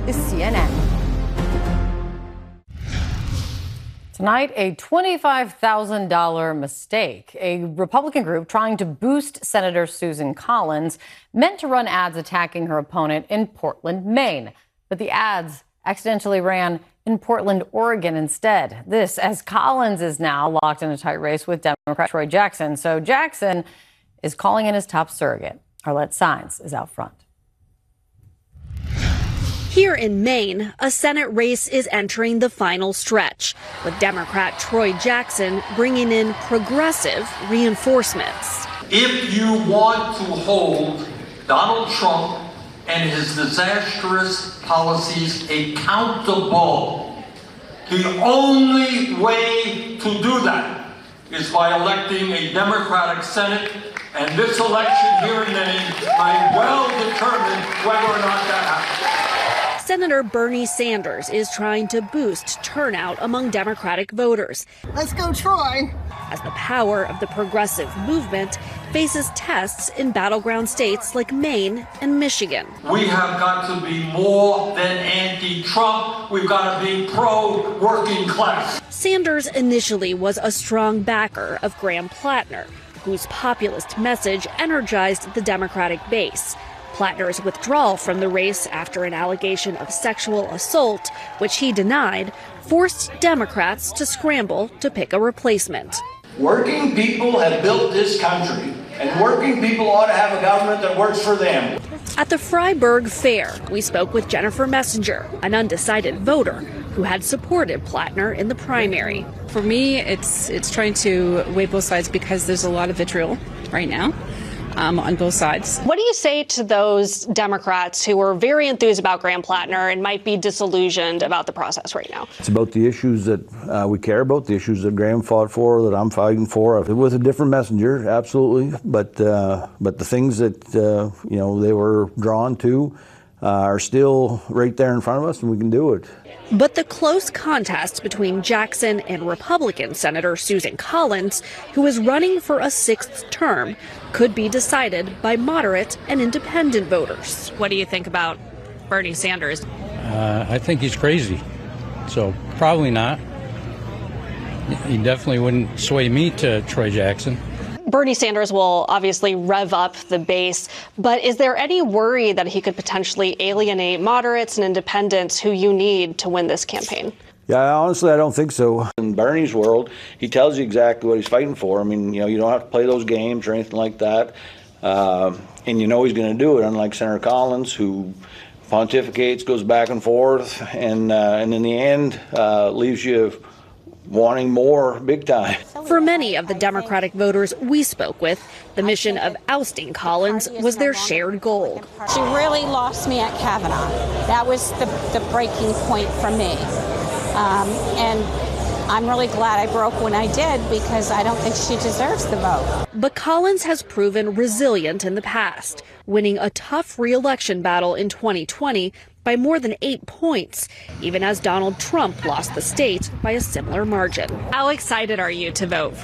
is CNN. Tonight, a $25,000 mistake. A Republican group trying to boost Senator Susan Collins meant to run ads attacking her opponent in Portland, Maine. But the ads accidentally ran in Portland, Oregon instead. This as Collins is now locked in a tight race with Democrat Troy Jackson. So Jackson is calling in his top surrogate. Arlette Saenz is out front. Here in Maine, a Senate race is entering the final stretch, with Democrat Troy Jackson bringing in progressive reinforcements. If you want to hold Donald Trump and his disastrous policies accountable, the only way to do that is by electing a Democratic Senate, and this election here in Maine may well determine whether or not that happens. Senator Bernie Sanders is trying to boost turnout among Democratic voters. Let's go, Troy! As the power of the progressive movement faces tests in battleground states like Maine and Michigan. We have got to be more than anti-Trump. We've got to be pro-working class. Sanders initially was a strong backer of Graham Plattner, whose populist message energized the Democratic base. Plattner's withdrawal from the race after an allegation of sexual assault, which he denied, forced Democrats to scramble to pick a replacement. Working people have built this country, and working people ought to have a government that works for them. At the Fryeburg Fair, we spoke with Jennifer Messenger, an undecided voter who had supported Plattner in the primary. For me, it's trying to weigh both sides because there's a lot of vitriol right now. On both sides. What do you say to those Democrats who are very enthused about Graham Plattner and might be disillusioned about the process right now? It's about the issues that we care about, the issues that Graham fought for, that I'm fighting for. With a different messenger, absolutely. But the things that they were drawn to are still right there in front of us, and we can do it. But the close contest between Jackson and Republican Senator Susan Collins, who is running for a 6th term, could be decided by moderate and independent voters. What do you think about Bernie Sanders? I think he's crazy, so probably not. He definitely wouldn't sway me to Troy Jackson. Bernie Sanders will obviously rev up the base, but is there any worry that he could potentially alienate moderates and independents who you need to win this campaign? Yeah, honestly, I don't think so. In Bernie's world, he tells you exactly what he's fighting for. I mean, you don't have to play those games or anything like that. And you know he's going to do it, unlike Senator Collins, who pontificates, goes back and forth, and in the end leaves you wanting more big time. For many of the Democratic voters we spoke with, the mission of ousting Collins was their shared goal. She really lost me at Kavanaugh. That was the breaking point for me. And I'm really glad I broke when I did, because I don't think she deserves the vote. But Collins has proven resilient in the past, winning a tough re-election battle in 2020 by more than 8 points, even as Donald Trump lost the state by a similar margin. How excited are you to vote for